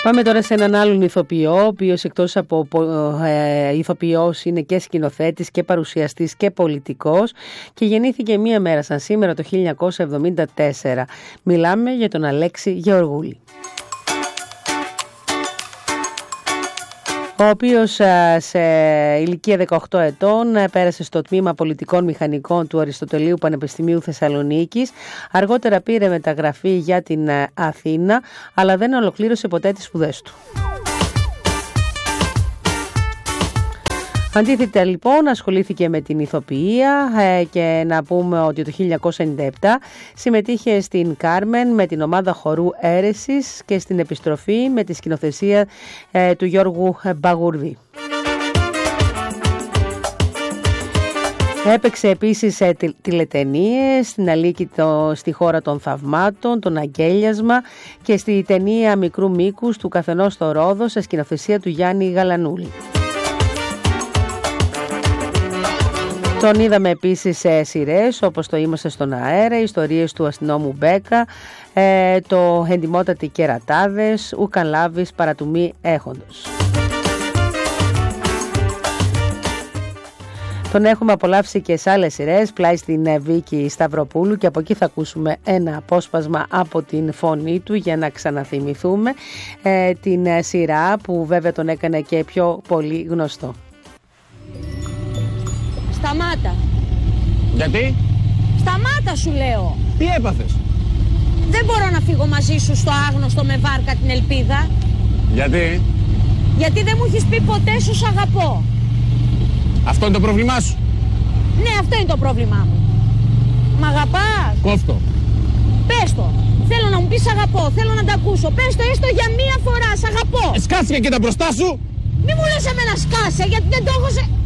Πάμε τώρα σε έναν άλλον ηθοποιό, ο οποίος εκτός από ηθοποιός είναι και σκηνοθέτης και παρουσιαστής και πολιτικός και γεννήθηκε μία μέρα σαν σήμερα το 1974. Μιλάμε για τον Αλέξη Γεωργούλη, ο οποίος σε ηλικία 18 ετών πέρασε στο τμήμα πολιτικών μηχανικών του Αριστοτελείου Πανεπιστημίου Θεσσαλονίκης. Αργότερα πήρε μεταγραφή για την Αθήνα, αλλά δεν ολοκλήρωσε ποτέ τις σπουδές του. Αντίθετα λοιπόν ασχολήθηκε με την ηθοποιία και να πούμε ότι το 1997 συμμετείχε στην Κάρμεν με την ομάδα χορού Έρεσης και στην Επιστροφή με τη σκηνοθεσία του Γιώργου Μπαγουρδί. Έπαιξε επίσης τηλετενίες, στην Αλίκη στη χώρα των θαυμάτων, τον Αγγέλιασμα και στη ταινία μικρού μήκους του Καθενός στο Ρόδο σε σκηνοθεσία του Γιάννη Γαλανούλη. Τον είδαμε επίσης σε σειρές όπως το «Είμαστε στον αέρα», «Ιστορίες του αστυνόμου Μπέκα», το «Εντιμότατοι κερατάδες», «Ούκαν λάβεις παρά του μη έχοντος». Τον έχουμε απολαύσει και σε άλλες σειρές, πλάι στην Βίκη Σταυροπούλου, και από εκεί θα ακούσουμε ένα απόσπασμα από την φωνή του για να ξαναθυμηθούμε την σειρά που βέβαια τον έκανε και πιο πολύ γνωστό. Σταμάτα. Γιατί? Σταμάτα σου λέω. Τι έπαθες? Δεν μπορώ να φύγω μαζί σου στο άγνωστο με βάρκα την ελπίδα. Γιατί? Γιατί δεν μου έχεις πει ποτέ σου σ' αγαπώ. Αυτό είναι το πρόβλημά σου? Ναι, αυτό είναι το πρόβλημά μου. Μ' αγαπάς? Κόφτο. Πες το. Θέλω να μου πεις αγαπώ, θέλω να τα ακούσω. Πες το έστω για μία φορά, σ' αγαπώ. Σκάσε και τα μπροστά σου. Μη μου λες εμένα σκάσε, γιατί δεν το έχω σε...